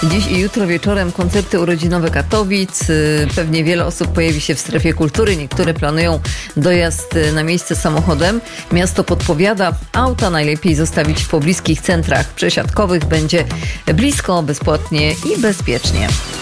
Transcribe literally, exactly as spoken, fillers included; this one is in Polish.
Dziś i jutro wieczorem koncerty urodzinowe Katowic. Pewnie wiele osób pojawi się w strefie kultury. Niektóre planują dojazd na miejsce samochodem. Miasto podpowiada, auta najlepiej zostawić w pobliskich centrach przesiadkowych. Będzie blisko, bezpłatnie i bezpiecznie.